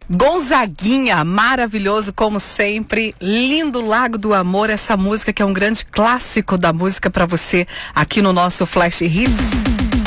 Gonzaguinha, maravilhoso como sempre, lindo Lago do Amor, essa música que é um grande clássico da música pra você aqui no nosso Flash Hits.